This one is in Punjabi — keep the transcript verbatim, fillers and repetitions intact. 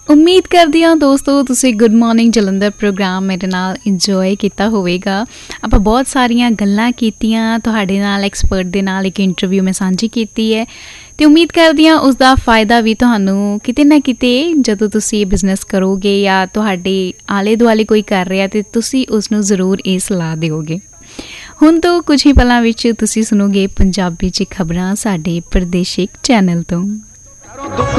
ਉਮੀਦ ਕਰਦੀ ਹਾਂ ਦੋਸਤੋ ਤੁਸੀਂ ਗੁੱਡ ਮਾਰਨਿੰਗ ਜਲੰਧਰ ਪ੍ਰੋਗਰਾਮ ਮੇਰੇ ਨਾਲ ਇੰਜੋਏ ਕੀਤਾ ਹੋਵੇਗਾ। ਆਪਾਂ ਬਹੁਤ ਸਾਰੀਆਂ ਗੱਲਾਂ ਕੀਤੀਆਂ ਤੁਹਾਡੇ ਨਾਲ, ਐਕਸਪਰਟ ਦੇ ਨਾਲ ਇੱਕ ਇੰਟਰਵਿਊ ਮੈਂ ਸਾਂਝੀ ਕੀਤੀ ਹੈ ਅਤੇ ਉਮੀਦ ਕਰਦੀ ਹਾਂ ਉਸ ਦਾ ਫਾਇਦਾ ਵੀ ਤੁਹਾਨੂੰ ਕਿਤੇ ਨਾ ਕਿਤੇ ਜਦੋਂ ਤੁਸੀਂ ਇਹ ਬਿਜ਼ਨਸ ਕਰੋਗੇ ਜਾਂ ਤੁਹਾਡੇ ਆਲੇ ਦੁਆਲੇ ਕੋਈ ਕਰ ਰਿਹਾ ਅਤੇ ਤੁਸੀਂ ਉਸਨੂੰ ਜ਼ਰੂਰ ਇਹ ਸਲਾਹ ਦਿਓਗੇ। ਹੁਣ ਤੋਂ ਕੁਝ ਹੀ ਪਲਾਂ ਵਿੱਚ ਤੁਸੀਂ ਸੁਣੋਗੇ ਪੰਜਾਬੀ 'ਚ ਖਬਰਾਂ ਸਾਡੇ ਪ੍ਰਦੇਸ਼ਿਕ ਚੈਨਲ ਤੋਂ।